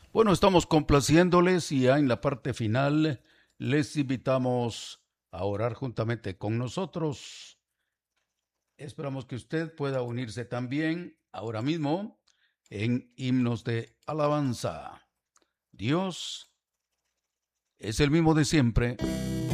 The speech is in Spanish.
Bueno, estamos complaciéndoles y ya en la parte final les invitamos a orar juntamente con nosotros. Esperamos que usted pueda unirse también ahora mismo en himnos de alabanza. Dios es el mismo de siempre